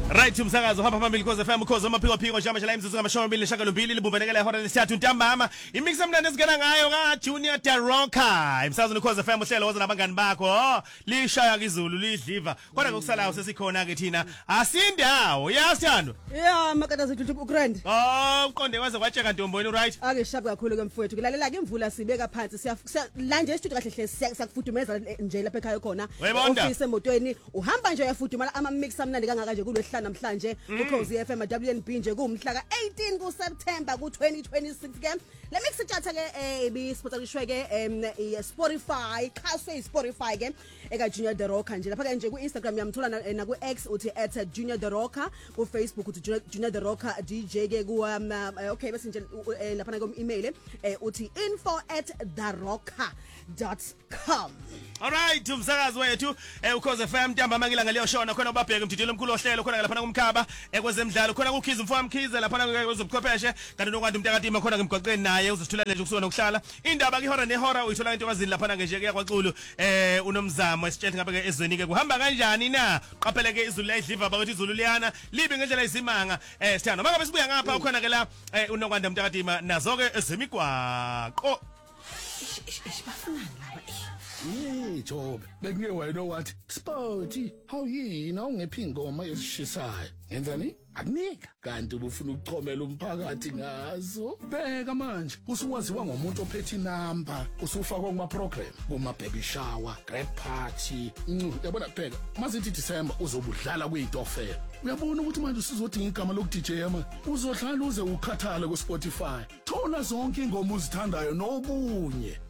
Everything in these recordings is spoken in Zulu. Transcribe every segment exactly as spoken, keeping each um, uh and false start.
Right umsakazo hamba phambili Khosi F M ukhozi amaphiko phiko njalo la imzuzu ngamashumi amabili neshagalobili libumbenekela ihora lesithathu ntambama imix amnandi esingena ngayo ka Junior Daroka imsakazo ukhozi F M uhlelo woza nabangani bakho lishaya izulu lidliva kodwa ngokusalayo sesikhona ke thina asindawo yasithando yeah makata zethu ugrand oh uqonde waze kwatsheka ntomboni right ake shap kakhulu ke mfowethu kulalela ke imvula sibeka phansi siya la nje studio kahle hle siyakufudumeza nje lapha ekhaya khona office emotweni uhamba nje uyafudumala ama mix amnandi kangaka nje kulwesihlanu namhlanje ukhozi F M W N B nje kumhla ka eighteen ku September ku twenty twenty-six ke le mix chatha ke eh bi sponsorishwe ke em Spotify khaswe Spotify ke eka Junior Daroka nje lapha ke nje ku Instagram yamthola na ku X uthi at Junior Daroka ku Facebook uthi Junior Daroka D J ke ku okay bese nje lapha na ku email uthi info at daroka dot com. All right umsakazi wethu ukhozi F M ntamba mangilanga leyo shona khona ubabheke umdidilo omkhulu ohlelo khona lapha kumkhaba ekwezemidlalo khona kuKhiza umfowami Mkhize lapha kwezobuchwepheshe kanti nokwanti umntakadima khona ngemgwaqeni naye uzosithula nje ukusona ukuhlala indaba ke ihora nehora uyithola into kwazini lapha nje ke kwaXulu eh unomzamo esitshela ngabe ke ezweni ke kuhamba kanjani na qapheleke izulu layidliva bakuthi izulu liyana libe ngendlela izimanga eh sithando mangabe sibuya ngapha ukhona ke la unokwanda umntakadima nazo ke ezemigwaqo Isibafunani laba Hey Job, bekungeke wena wathi Sporty, how yini awungephi ingoma esishisayo. Ngenzani? Akunika kanti ubufuna ukuchomela umphakathi ngazo. Bheka manje, usuwaziwa ngomuntu ophethe inamba, usufakwa kuma program, kuma baby shower, grad party. Yabona bheka, mazithi December uzobudlala kuyitofela. Uyabona ukuthi manje usizodinga igama loku D J ama, uzohlala uze ukhathala ku Spotify. Thola zonke ingoma uzithandayo nobunye.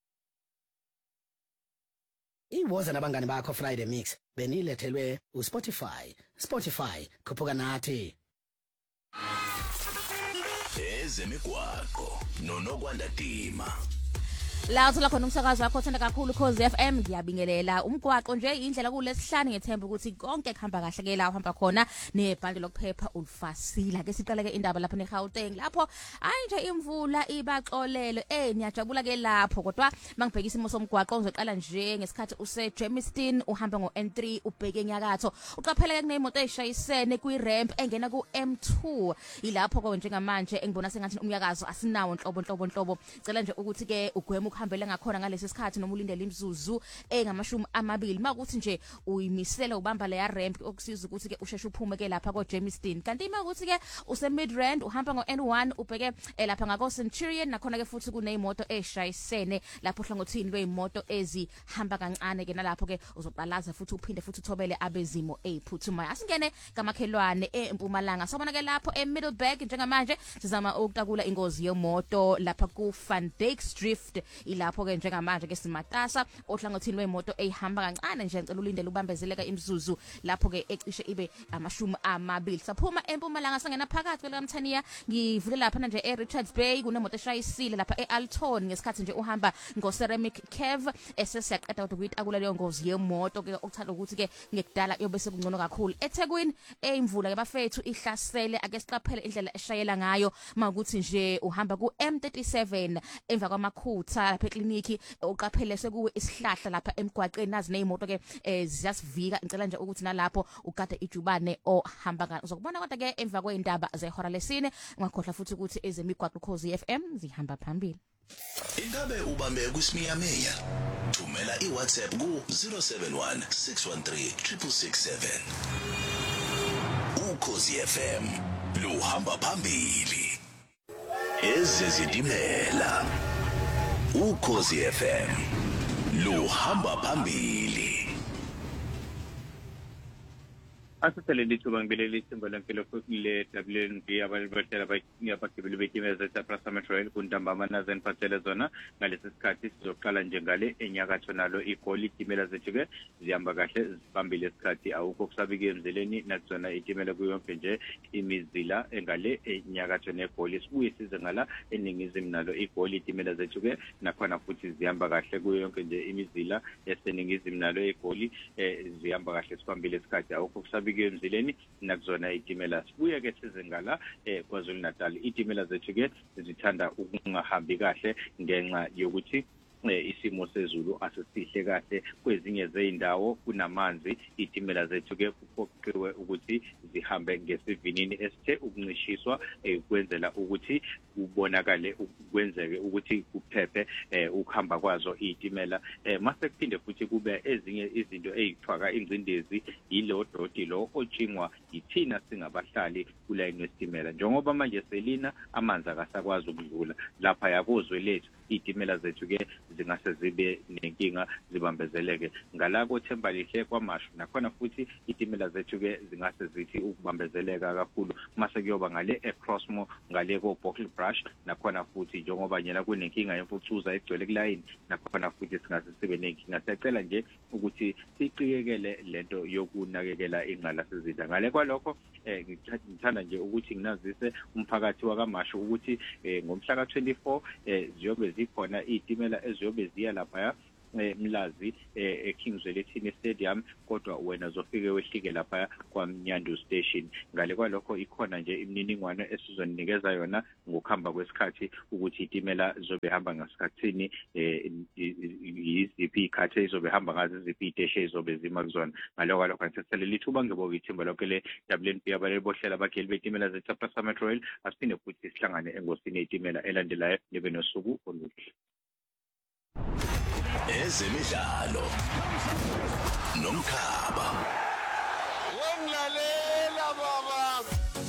Iwoza nabangani bakho Friday Mix benilethelwe uSpotify. Spotify khuphuka nathi. Ezemigwaqo nonokwanda Dima. La uthola khona umsakazo wakho othanda kakhulu Khosi F M ngiyabingelela umgwaqo nje indlela kulesihlanu ngethemba ukuthi konke kuhamba kahle ke la uhamba khona nebhande lokuphepha ulifasila ke siqale ke indaba lapha neGauteng lapho hayi nje imvula ibaxolelo eh niyajabula ke lapho kodwa mangibheka isimo somgwaqo uzoqala nje ngesikhathi use Jamestown uhamba ngo N three ubheke enyakatho uqaphela ke kunemoto eshayisene kwi ramp engena ku M two ilapho ke njengamanje engibona sengathi umyakazo asinawo nhlobo nhlobo nhlobo cela nje ukuthi ke ugwema ukuhambela ngakhona ngalesi sikhathi noma ulindele imzuzu engamashumi amabili makuthi nje uyimisela ubamba le ya ramp okusiza ukuthi ke usheshe uphume ke lapha ko Jamestown kanti makuthi ke use Midrand uhamba ngo N one ubheke lapha ngako Centurion nakhona ke futhi kuneyimoto eshayisene lapho hlangothini lweyimoto ezihamba kancane ke nalapho ke uzobalaza futhi uphinde futhi uthobele abezimo ephuthumayo asingene kamakhelwane eMpumalanga sobona ke lapho eMiddleburg njengamanje sizama ukutakula ingozi yemoto lapha ku Van Dyk Drift ilapho ke njengamanje ke simatasa ohlangothini lwemoto ehamba kancane nje ngicela ulindele ubambezeleka imzuzu lapho ke ecishe ibe amashumi amabili saphuma eMpumalanga sangena phakathi kwelamthaniya ngivule lapha nje eRichards Bay kunemoto eshayisile lapha eAlton ngesikhathi nje uhamba ngoCeramic Cave esesiyaqeda ukuyitakula leyo ngozi yemoto ke okuthanda ukuthi ke ngekudala yobe sekungcono kakhulu eThekwini eimvula ke bafethu ihlasele ake siqaphele indlela eshayela ngayo makuthi nje uhamba ku M thirty-seven emva kwamakhutha lapha ekliniki uqaphele sekuwe isihlahla lapha emgwaqeni nazi nezimoto ke ziyasivika ngicela nje ukuthi nalapho ugade ijubane ohamba ngani uzokubona kodwa ke emva kweindaba zehora lesine ungakhohlwa futhi ukuthi ezemigwaqo Khosi F M zihamba phambili. Ingabe ubambe kusimiyameya thumela iWhatsApp ku zero seven one six one three six six seven. Ukhosi F M lo hamba phambili ezizidimela. Ukhosi F M lo hamba phambili. Asitele lithuba ngibelele isimbo lempilo le W N B abalibethela abagibeli bekimeza eSaprasa Metro Rail kuntambama nazen phathele zona ngalesi sikhathi sizoqala nje ngale enyakatho nalo igoli itimela zethu ke zihamba kahle zibambile isikhathi awukho kusabike emzeleni nakusona itimela kuyonke nje imizila engale enyakatho negoli sibuye size ngala eningizimu nalo igoli itimela zethu ke nakhona futhi zihamba kahle kuyonke nje imizila eseningizimu nalo igoli zihamba kahle sibambile isikhathi awukho kusabike emzileni nakuzona itimela sibuye ke sizengala eh KwaZulu Natal itimela zethu ke zithanda ukungahambi kahle ngenxa yokuthi isimo sezulu asisihle kahle kwezinye zeindawo kunamanzi itimela zethu ke kuphoqiwe ukuthi zihambe ngesivinini esithe ukuncishiswa ukwenzela ukuthi kubonakale ukwenzeke ukuthi kuphephe ukuhamba kwazo itimela mase kuphinde futhi kube ezinye izinto ezithwaka ingcindezi yilo doti lo otshingwa yithina singabahlali kulayini wesitimela njengoba manje selina amanzi akasakwazi ukudlula lapha yakozwe lethu itimela zethu ke zingase zibe nenkinga zibambezeleke ngala koThembalihle kwaMashu nakhona futhi itimela zethu ke zingase zithi ukubambezeleka kakhulu mase kuyoba ngale eCrossmo ngale ko Buckle Brush nakhona futhi njengoba nyela kunenkinga yemfuthuza egcwele kulayini nakhona futhi singase sibe nenkinga sicela nje ukuthi siqikekele lento yokunakekela ingqala sezidla ngale kwalokho eh ngithanda nje ukuthi nginazise umphakathi wakaMashu ukuthi ngomhla ka twenty-four eh ziyobe zikhona itimela eziyobe ziya lapha Mlazi eKingswelethini Stadium kodwa wena zofike wehlike lapha kwaMnyandu Station ngale kwalokho ikhona nje imininingwane esizonikeza yona ngokuhamba kwesikhathi ukuthi itimela zobe hamba ngasikhathini iziphi ikhathe izobe hamba ngazo iziphi iteshe izobe zima kuzona ngalo kwalokho ngiseselela ithuba ngibonga ithimba lonke le W N B abalebohlela abageli betimela zeTaprasa Metro Rail asiphinde futhi sihlangane engosini yetimela elandelayo nibe nosuku oluhle. Ezemidlalo nomkhaba wemlalela baba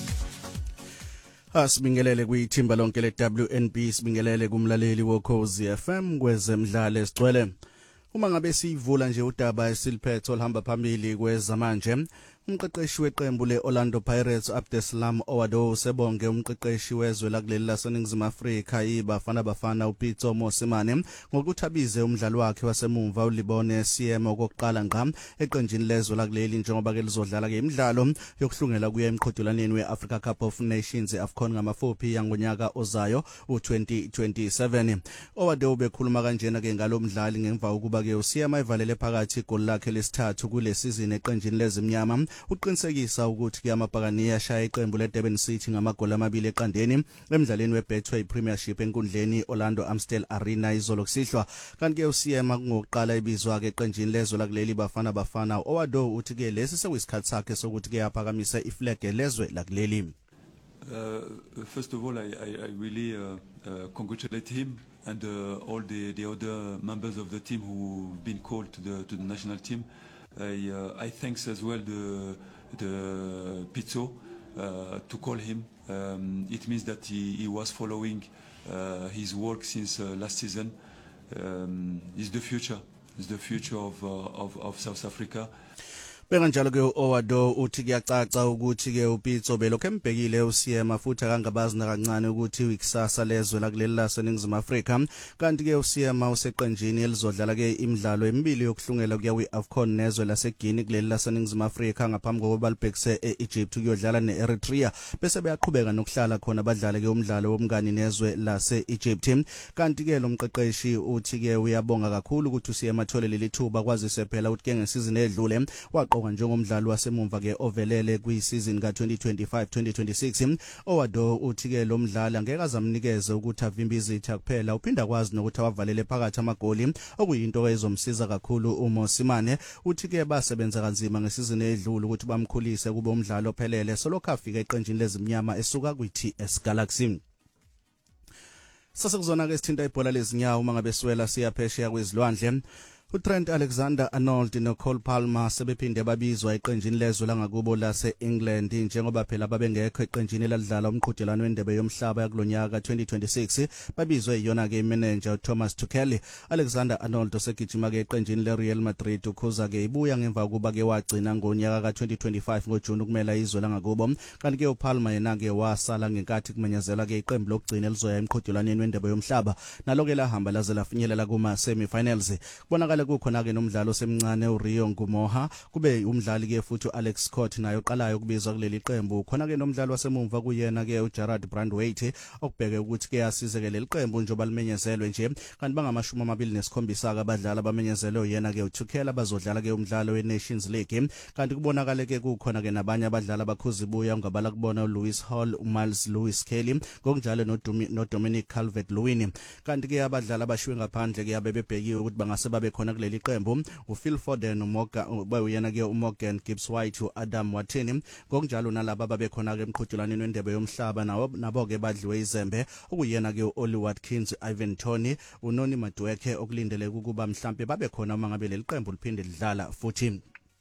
Asibingelele kwithimba lonke le W N B sibingelele kumlaleli woKhozi F M kwezemidlalo esicwele uma ngabe sivula nje udaba esiliphethe olhamba phambili kwezamanje umqeqeshi weqembu leOrlando Pirates Abdeslam Owado sebonge umqeqeshi wezwe lakuleli laseNingizimu Afrika iBafana Bafana uPitso Mosimane ngokuthabize umdlalo wakhe wasemumva ulibone C M okokuqala ngqa eqenjini lezwe lakuleli njengoba ke lizodlala ke imidlalo yokuhlungela kuya emqhudelaneni weAfrica Cup of Nations AFCON ngamafuphi yangonyaka ozayo u-twenty twenty-seven. Owado ubekhuluma kanjena ke ngalomdlali ngemva ukuba ke uC M ivalele phakathi igoli lakhe lesithathu kule season eqenjini lezimnyama uqinisekisa ukuthi ke amabhakani yashaya iqembu leDurban City ngamagoli amabili eqandeni emidlalweni weBetway Premiership enkundleni Orlando Amstel Arena izolo kusihlwa kanti ke uC M ngokuqala ibizwa ke eqenjini lezwe lakuleli Bafana Bafana Owado uthi ke lesi sekuyisikhathi sakhe sokuthi ke yaphakamisa iflag lezwe lakuleli. Uh, first of all, I, I, I really uh, uh, congratulate him and uh, all the, the other members of the team who've been called to the to the national team. I, uh, I thanks as well the the Pizzo uh, to call him. Um, it means that he, he was following uh, his work since uh, last season. Um, he's the future. He's the future of uh, of, of South Africa. Benganjalo ke Owado uthi kuyacaca ukuthi ke uPitso belokho embhekile uC M futhi akangabazi nakancane ukuthi ikusasa lezwe lakuleli laseNingizimu Afrika kanti ke uC M useqenjini elizodlala ke imidlalo emibili yokuhlungela kuya kwiAFCON nezwe laseGuinea kuleli laseNingizimu Afrika ngaphambi kokuba libhekise eEgypt ukuyodlala neEritrea bese beyaqhubeka nokuhlala khona badlale ke umdlalo womngani nezwe laseEgypt kanti ke lo mqeqeshi uthi ke uyabonga kakhulu ukuthi uC M athole leli thuba kwazise phela ukuthi ke ngesizini edlule waqoka njengomdlali wasemumva ke ovelele kwisizini ka twenty twenty-five twenty twenty-six Owado uthi ke lo mdlali angeke azamnikeze ukuthi avimbe izitha kuphela uphinda kwazi nokuthi awavalele phakathi amagoli okuyinto ezomsiza kakhulu uMosimane uthi ke basebenza kanzima ngesizini edlule ukuthi bamkhulise kube umdlalo ophelele solokho afika eqenjini lezimnyama esuka kwiT S Galaxy. Sase kuzona ke sithinta ibhola lezinyawo mangabe swela siyaphesheya kwezilwandle uTrent Alexander-Arnold noCole Palmer sebephinde babizwa eqenjini lezwe langakubo lase-England njengoba phela babengekho eqenjini eladlala umqhudelwano wendebe yomhlaba yakulonyaka twenty twenty-six babizwe iyona ke manager uThomas Tuchel. Alexander-Arnold osegijima ke eqenjini leReal Madrid ukhuza ke ibuya ngemva kuba ke wagcina ngonyaka ka twenty twenty-five ngoJuni ukumela izwe langakubo kanti ke uPalmer yena ke wasala ngenkathi kumenyezela ke iqembu lokugcina elizoya emqhudelwaneni wendebe yomhlaba nalo ke lahamba laze lafinyelela kuma semi-finals. Kubonakala kubonakala kukhona ke nomdlalo semncane uRio Ngumoha kube umdlali ke futhi uAlex Scott naye oqalayo ukubizwa kuleli qembu khona ke nomdlalo wasemumva kuyena ke uGerard Brandwaite okubheke ukuthi ke asizeke leli qembu njoba limenyezelwe nje kanti bangamashumi amabili nesikhombisa abadlali abamenyezelwe yena ke uThukhela bazodlala ke umdlalo weNations League kanti kubonakala ke kukhona ke nabanye abadlali abakhuzibuya ungabala kubona uLewis Hall uMiles Lewis Kelly ngokunjalo noDominic Calvert-Lewin kanti ke abadlali abashiwe ngaphandle ke abebebhekiwe ukuthi bangase babe khona kuleli qembu uPhil Foden uMorgan bayena ke uMorgan Gibbs White uAdam Watheni ngokunjalo nalabo babekhona ke emqhudelaneni wendebe yomhlaba nawo nabo ke badliwe izembe okuyena ke uOli Watkins Ivan Toney uNoni Madweke okulindeleke ukuba mhlambe babe khona uma ngabe leli qembu liphinde lidlala futhi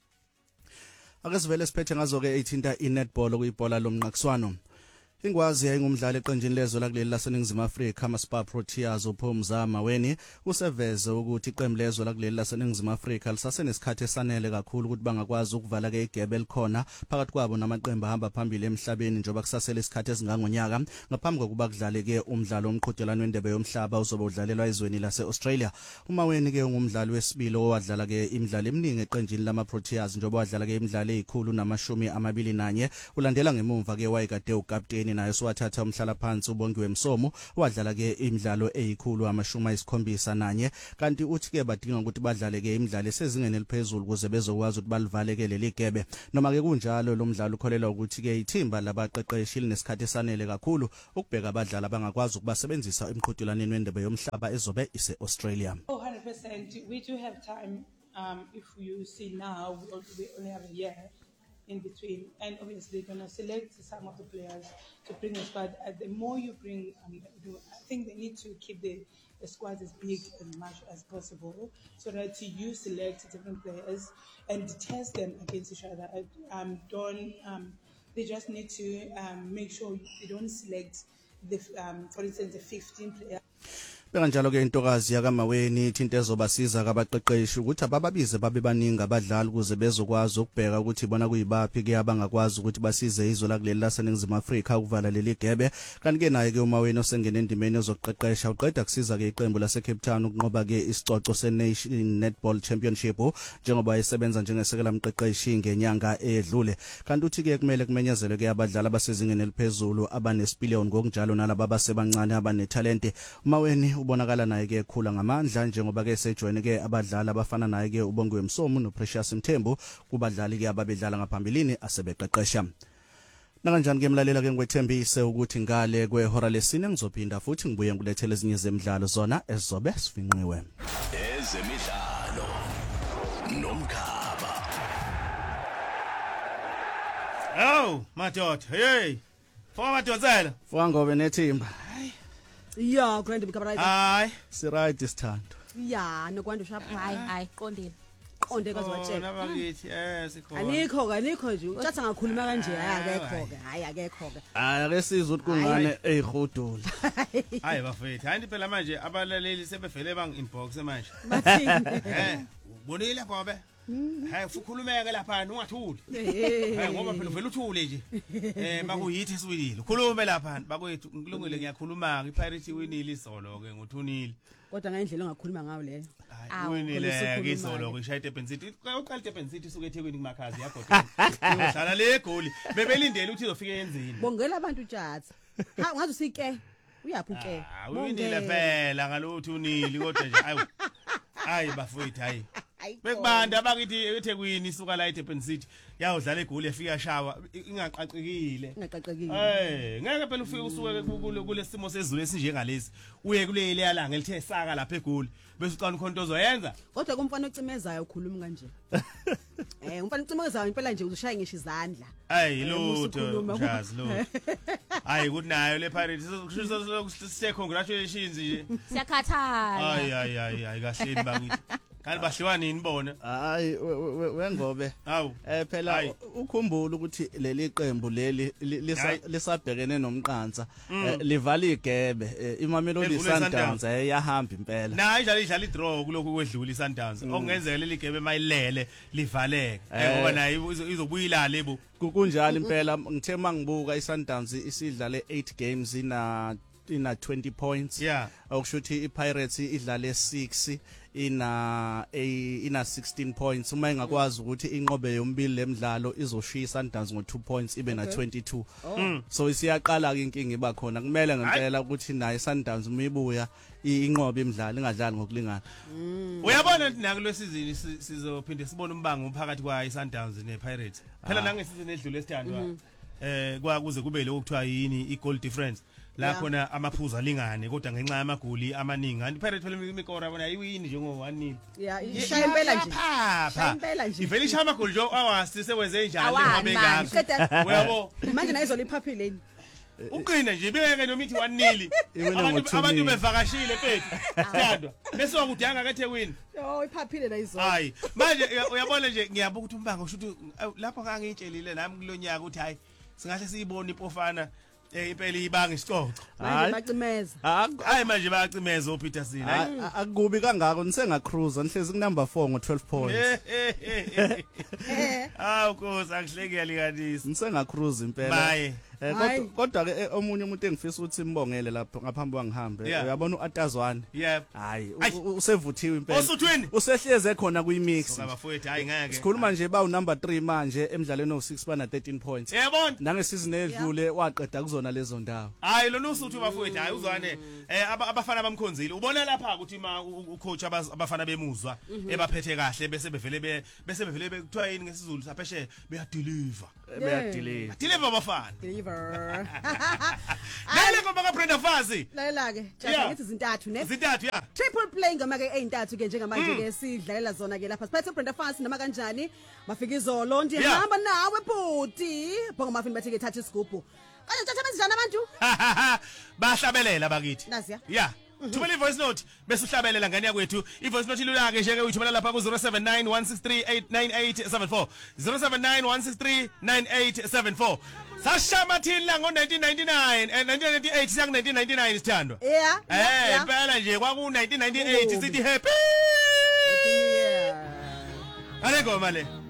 ake sivele siphethe ngazo ke ethinta iNetball okuyibhola lomnqakiswano ingwazi yayingumdlali eqenjini lezwe lakuleli laseningizimu Afrika amaSpar Proteas uPhumzama weni useveze ukuthi iqembu lezwe lakuleli laseningizimu Afrika lisasenesikhathi esanele kakhulu ukuthi bangakwazi ukuvala ke igebe likhona phakathi kwabo namaqembu ahamba phambili emhlabeni njoba kusasele isikhathi esingangonyaka ngaphambi kokuba kudlale ke umdlalo omqhudelano wendebe yomhlaba uzobe udlalelwa ezweni laseAustralia uma weni ke ungumdlali wesibili owadlala ke imidlalo eminingi eqenjini lamaProteas njoba wadlala ke imidlalo ezikhulu namashumi amabili nanye ulandela ngemumva ke wayekade ukapteni naye swathatha umhlala phansi ubongiwe Msomo wadlala ke imidlalo ezikhulu amashumi ayisikhombisa nanye kanti uthi ke badinga ukuthi badlale ke imidlalo esezingeni eliphezulu ukuze bezokwazi ukuthi balivale ke leli gebe noma ke kunjalo lo mdlalo ukholela ukuthi ke ithimba labaqeqeshi linesikhathi esanele kakhulu ukubheka abadlali abangakwazi ukubasebenzisa emqhudelaneni wendebe yomhlaba ezobe ise-Australia. Oh, one hundred percent we do have time um if you see now we only have a year in between, and obviously going to select some of the players to bring the squad. Uh, the more you bring, um, I think they need to keep the, the squad as big as much as possible, so that you select different players and test them against each other. Um, don't um, they just need to um, make sure they don't select the, um, for instance, the fifteen players. Bekanjalo ke intokazi yakamaweni ithinto ezobasiza kabaqeqeshi ukuthi abababize babe baningi abadlali ukuze bezokwazi ukubheka ukuthi bona kuyibaphi ke abangakwazi ukuthi basize izwe lakuleli laseningizimu Afrika ukuvala leli gebe kanti ke naye ke umaweni osengene endimeni ezoqeqesha uqeda kusiza ke iqembu lase Cape Town ukunqoba ke isicoco seNation Netball Championship njengoba esebenza njengesekela mqeqeshi ngenyanga edlule kanti uthi ke kumele kumenyezelwe ke abadlali abasezingeni eliphezulu abanesipiliyoni ngokunjalo nalabo abasebancane abanetalente umaweni ubonakala naye ke ekhula ngamandla njengoba ke sejoine ke abadlali abafana naye ke ubongiwe Msomo noPrecious Mthembu kubadlali ke ababedlala ngaphambilini asebeqeqesha nakanjani ke mlalela ke ngwethembise ukuthi ngale kwehora lesine ngizophinda futhi ngibuye ngilethele ezinye zemidlalo zona ezizobe sifinqiwe ezemidlalo nomkhaba. Oh madoda hey foma madonsela fwa ngobe nethimba Yeah, Grande Mkabara. hayi si right isithando Yeah, nokwanda ushapha. hayi hayi qondile Qonde kwazwatshela. nabakithi eh sikhona Anikho ke anikho nje. Ucathi ngakhuluma kanje hayi akekho ke. Hayi akekho ke. hayi ake sizwe ukuthi kungane eyihudula hayi bafethu hayi phela manje abalaleli sebevele bang inbox manje Bathini? eh ubonile ngobe hayi ukhulumeke lapha ungathuli hayi ngoba phela uvela uthule nje eh bakuyithi siwinile khulume lapha bakwethu ngilungile ngiyakhuluma iPirates iwinile isolo ke ngothunile Kodwa ngendlela ongakhuluma ngayo leyo. hayi winile ke isolo ke ishaya eDurban City uqala eDurban City suke eThekwini kumakhazi yagoda uyohlala le goli bebelindele ukuthi izofika yenzini Bongela abantu utshatha. Ha ngathi usike uyaphi uke? ah winile phela ngalutho unili kodwa nje hayi hayi bafowethu hayi bekubanda abakithi eThekwini isuka la eDurban City yawudlala egoli efika shawa ingaqaqekile Ingaqaqekile. eh ngeke phela ufike usuke kulesimo sezulu esinjengalesi uye kuleli yalanga elithe saka lapha egoli bese uqala ukhontozo yenza Kodwa kumfana ocimezayo ukhuluma kanje. Eh umfana ocimezayo impela nje uzoshaya ngisho izandla. hayi lutho mshazi lutho hayi ukuthi nayo le Pirates sise congratulations nje siyakhathala hayi hayi hayi hayi kahleni bakithi kanti bahliwa nini bona hayi wengobe hawu eh phela ukhumbula ukuthi leli qembu leli lisabhekene nomqansa livala igebe iMamelodi Sundowns yahamba impela nayi idlala idlala idraw kuloko kwedlula iSundowns okungenzeka leli gebe mayilele livaleke ngoba nayo izobuyila lebo kunjalo impela ngithe mangibuka iSundowns isidlale eight games ina ina twenty points Yeah. okushuthi iPirates idlale six ina ina sixteen points uma ingakwazi ukuthi inqobe yombili lemidlalo izoshiya Sundowns ngo two points ibe na twenty-two so isiyaqala ke inkinga iba khona kumele ngempela ukuthi naye Sundowns umibuya inqobe imidlalo ingadlali ngokulingana uyabona naku lwesizini sizophinde sibone umbango phakathi kwa iSundowns nePirates phela nangesizini edlule esithandwa eh kwakuze kube lokho kuthiwa yini i-goal difference la khona amaphuzu alingane kodwa ngenxa yamagoli amaningi kanti iPirates phela imikora bona ayiwini njengo one nil yeah ishaya impela nje shaya impela nje ivela ishaya amagoli nje awasi sewenze njalo ngobe ngakho uyabo manje nayizo liphaphileni uqina nje beke nomithi one nil abantu abantu bevakashile mfethu sithandwa bese wakudanga kaThekwini oh iphaphile la izo hayi manje uyabona nje ngiyabuka ukuthi umbango ushuthi lapho ngangitshelile nami kulonyaka ukuthi hayi singahle siyibone ipofana impela ibanga isicoco manje bacimeza hayi manje bayacimeza uPeterson hayi akubi kangako nisenga cruise nihlezi ku number four ngo twelve points ah ukhosi akuhlekeli kanisi nisenga cruise impela baye Eh kodwa ke omunye umuntu engifisa ukuthi simbongele lapho ngaphambi kwangihambe uyabona uAtazwane hayi usevuthiwe impela osuthwini usehleze khona kuyimix abafowethu hayi ngeke sikhuluma nje ba number three manje emidlalweni o six bana thirteen points yabona nange season edlule waqeda kuzona lezo ndawo hayi lo nosuthu bafowethu hayi uzwane eh abafana bamkhonzile ubona lapha ukuthi ma ucoach abafana bemuzwa ebaphethe kahle bese bevele bese bevele bekuthiwa yini ngesizulu sapheshe beyadeliver beyadeliver deliver abafana deliver Lele ngoba ka Brenda Fassie lela ke jaza ngithi izintathu ne izintathu ya triple play ngama ke eintathu ke njengamanje ke sidlalela zona ke lapha siphethe Brenda Fassie noma kanjani bafika izolo ndihamba nawe bhuti bonga mafini bathi ke thatha isigubhu kanje thatha benzinjani abantu bahlabelela bakithi naziya yeah Thumela ivoice note bese uhlabelela ngani yakwethu ivoice note ilula ke nje ke uyithumela lapha ku zero seven nine one six three eight nine eight seven four zero seven nine one six three nine eight seven four Sashamathini la ngo nineteen ninety-nine and nineteen ninety-eight siya ku nineteen ninety-nine sithando yeah eh impela nje kwaku nineteen ninety-eight sithi happy yeah ale ngoma le